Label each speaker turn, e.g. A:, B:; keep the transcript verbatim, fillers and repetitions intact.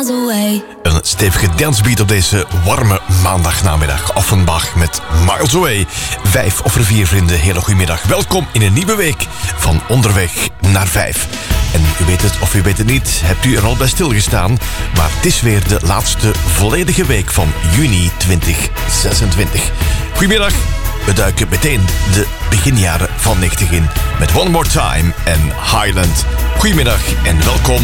A: miles away.
B: Een stevige dancebeat op deze warme maandagnamiddag. Offenbach met Miles Away. Vijf of er vier vrienden, hele goedemiddag. Welkom in een nieuwe week van Onderweg naar Vijf. En u weet het of u weet het niet, hebt u er al bij stilgestaan. Maar het is weer de laatste volledige week van juni twintig zesentwintig. Goedemiddag. We duiken meteen de beginjaren van negentig in met One More Time en Highland. Goedemiddag en welkom